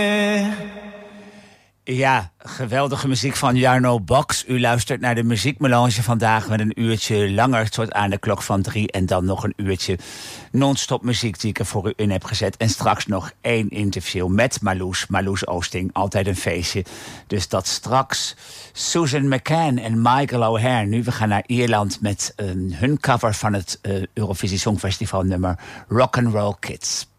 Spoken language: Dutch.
Ja, geweldige muziek van Jarno Box. U luistert naar de muziekmelange vandaag met een uurtje langer tot aan de klok van 3. En dan nog een uurtje non-stop muziek die ik er voor u in heb gezet. En straks nog 1 interview met Marloes Oosting. Altijd een feestje. Dus dat straks. Susan McCann en Michael O'Hare. Nu, we gaan naar Ierland met hun cover van het Eurovisie Songfestival nummer Rock'n'Roll Kids.